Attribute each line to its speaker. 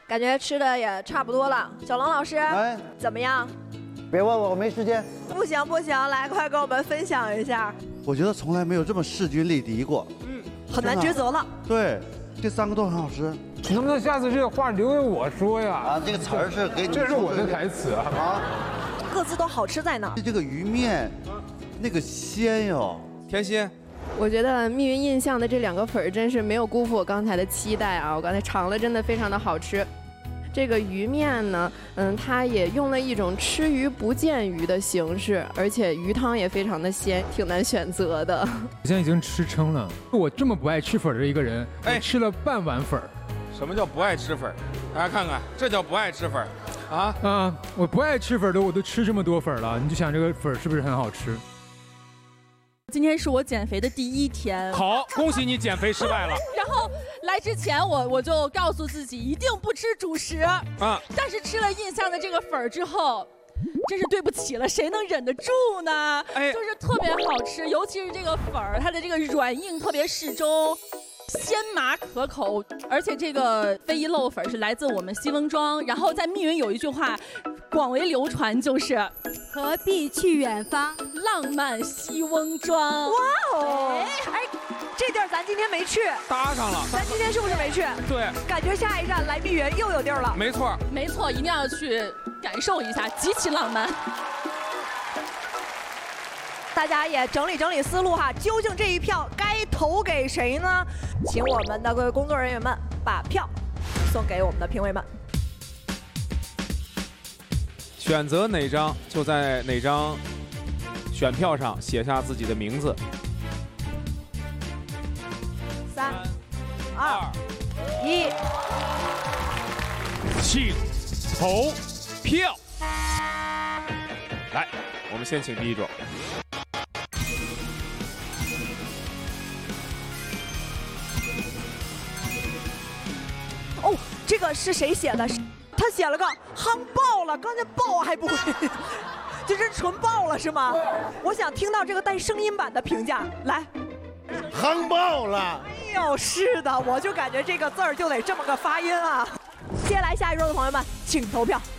Speaker 1: 感觉吃的也差不多了。小龙老师，怎么样？
Speaker 2: 别问我，我没时间。
Speaker 1: 不行不行，来，快跟我们分享一下。
Speaker 2: 我觉得从来没有这么势均力敌过。
Speaker 1: 很难抉择了。
Speaker 2: 对，这3个都很好吃。
Speaker 3: 你能不能下次这个话留给我说呀？
Speaker 2: 啊，这个词儿是给你。
Speaker 3: 这是我的台词啊。
Speaker 1: 各自都好吃在哪？
Speaker 2: 这个鱼面，那个鲜哟。
Speaker 4: 甜心。
Speaker 5: 我觉得密云印象的这2个粉儿真是没有辜负我刚才的期待啊！我刚才尝了，真的非常的好吃。这个鱼面呢，它也用了一种吃鱼不见鱼的形式，而且鱼汤也非常的鲜，挺难选择的。
Speaker 3: 我现在已经吃撑了。我这么不爱吃粉的一个人，我吃了半碗粉。
Speaker 4: 什么叫不爱吃粉？大家看看，这叫不爱吃粉啊！
Speaker 3: 我不爱吃粉的，我都吃这么多粉了，你就想这个粉是不是很好吃？
Speaker 6: 今天是我减肥的第1天，
Speaker 4: 好，恭喜你减肥失败了。
Speaker 6: 然后来之前我就告诉自己一定不吃主食啊，但是吃了印象的这个粉之后，真是对不起了，谁能忍得住呢？就是特别好吃，尤其是这个粉儿，它的这个软硬特别适中。鲜麻可口，而且这个非遗漏粉是来自我们西翁庄。然后在密云有一句话，广为流传，就是
Speaker 7: 何必去远方，
Speaker 6: 浪漫西翁庄。
Speaker 1: 哇哦！这地儿咱今天没去，
Speaker 4: 搭上了。
Speaker 1: 咱今天是不是没去？
Speaker 4: 对，
Speaker 1: 感觉下一站来密云又有地儿了。
Speaker 4: 没错，
Speaker 6: 没错，一定要去感受一下，极其浪漫。
Speaker 1: 大家也整理整理思路哈，究竟这一票该投给谁呢？请我们的各位工作人员们把票送给我们的评委们。
Speaker 4: 选择哪张就在哪张选票上写下自己的名字。
Speaker 1: 3、2、1，
Speaker 4: 请投票。来，我们先请第一种。
Speaker 1: 哦，这个是谁写的？他写了个夯爆了，刚才爆还不会，就是纯爆了是吗？我想听到这个带声音版的评价，来，
Speaker 2: 夯爆了。
Speaker 1: 哎呦，是的，我就感觉这个字儿就得这么个发音啊。接下来下一周的朋友们，请投票。